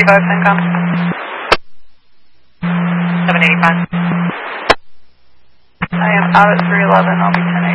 785, CENTCOM. 785. I am out at 311, I'll be 10